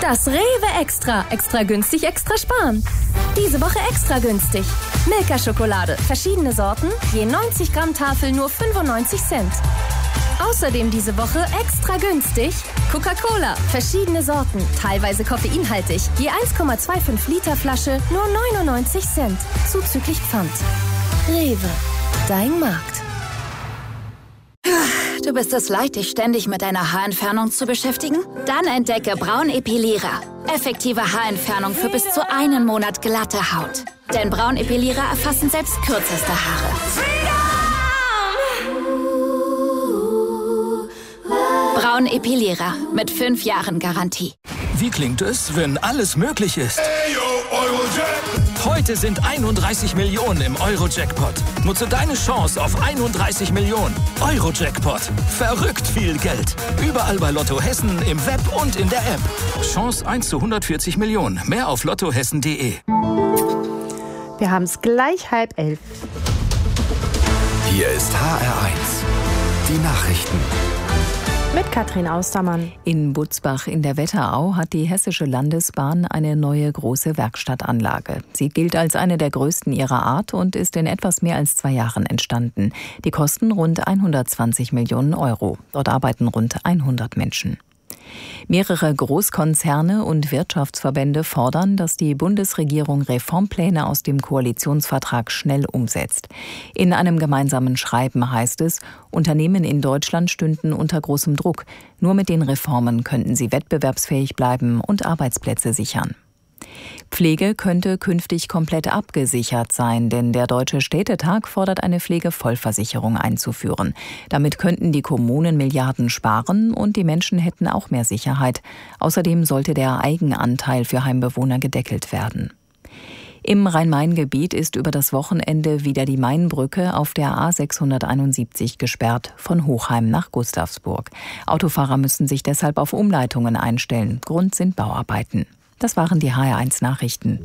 Das Rewe Extra. Extra günstig, extra sparen. Diese Woche extra günstig. Milka-Schokolade. Verschiedene Sorten. Je 90 Gramm Tafel nur 95 Cent. Außerdem diese Woche extra günstig. Coca-Cola. Verschiedene Sorten. Teilweise koffeinhaltig. Je 1,25 Liter Flasche nur 99 Cent. Zuzüglich Pfand. Rewe. Dein Markt. Du bist es leid, dich ständig mit deiner Haarentfernung zu beschäftigen? Dann entdecke Braunepilierer. Effektive Haarentfernung für bis zu einen Monat glatte Haut. Denn Braunepilierer erfassen selbst kürzeste Haare. Braunepilierer mit 5 Jahren Garantie. Wie klingt es, wenn alles möglich ist? Heute sind 31 Millionen im Euro-Jackpot. Nutze deine Chance auf 31 Millionen. Euro-Jackpot. Verrückt viel Geld. Überall bei Lotto Hessen, im Web und in der App. Chance 1 zu 140 Millionen. Mehr auf lottohessen.de. Wir haben es gleich 10:30. Hier ist HR1. Die Nachrichten. Mit Katrin Austermann. In Butzbach in der Wetterau hat die Hessische Landesbahn eine neue große Werkstattanlage. Sie gilt als eine der größten ihrer Art und ist in etwas mehr als 2 Jahren entstanden. Die kosten rund 120 Millionen Euro. Dort arbeiten rund 100 Menschen. Mehrere Großkonzerne und Wirtschaftsverbände fordern, dass die Bundesregierung Reformpläne aus dem Koalitionsvertrag schnell umsetzt. In einem gemeinsamen Schreiben heißt es, Unternehmen in Deutschland stünden unter großem Druck. Nur mit den Reformen könnten sie wettbewerbsfähig bleiben und Arbeitsplätze sichern. Pflege könnte künftig komplett abgesichert sein, denn der Deutsche Städtetag fordert eine Pflegevollversicherung einzuführen. Damit könnten die Kommunen Milliarden sparen und die Menschen hätten auch mehr Sicherheit. Außerdem sollte der Eigenanteil für Heimbewohner gedeckelt werden. Im Rhein-Main-Gebiet ist über das Wochenende wieder die Mainbrücke auf der A671 gesperrt, von Hochheim nach Gustavsburg. Autofahrer müssen sich deshalb auf Umleitungen einstellen. Grund sind Bauarbeiten. Das waren die HR1 Nachrichten.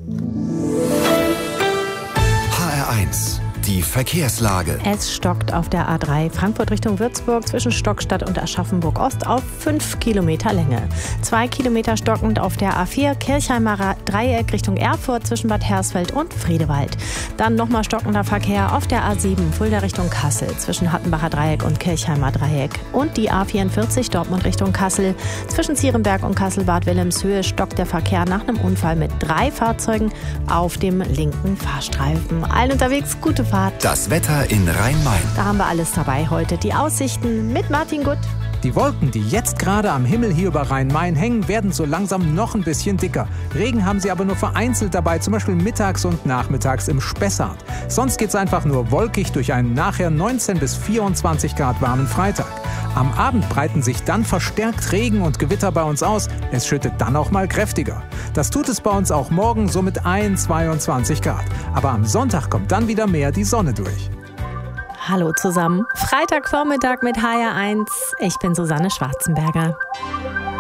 HR1, die Verkehrslage. Es stockt auf der A3 Frankfurt Richtung Würzburg zwischen Stockstadt und Aschaffenburg-Ost auf 5 Kilometer Länge. 2 Kilometer stockend auf der A4 Kirchheimer Dreieck Richtung Erfurt zwischen Bad Hersfeld und Friedewald. Dann nochmal stockender Verkehr auf der A7 Fulda Richtung Kassel zwischen Hattenbacher Dreieck und Kirchheimer Dreieck. Und die A44 Dortmund Richtung Kassel. Zwischen Zierenberg und Kassel-Bad Wilhelmshöhe stockt der Verkehr nach einem Unfall mit 3 Fahrzeugen auf dem linken Fahrstreifen. Allen unterwegs gute Fahrt. Das Wetter in Rhein-Main. Da haben wir alles dabei heute. Die Aussichten mit Martin Gutt. Die Wolken, die jetzt gerade am Himmel hier über Rhein-Main hängen, werden so langsam noch ein bisschen dicker. Regen haben sie aber nur vereinzelt dabei, zum Beispiel mittags und nachmittags im Spessart. Sonst geht's einfach nur wolkig durch einen nachher 19 bis 24 Grad warmen Freitag. Am Abend breiten sich dann verstärkt Regen und Gewitter bei uns aus. Es schüttet dann auch mal kräftiger. Das tut es bei uns auch morgen so mit 22 Grad. Aber am Sonntag kommt dann wieder mehr die Sonne durch. Hallo zusammen. Freitagvormittag mit HR1. Ich bin Susanne Schwarzenberger.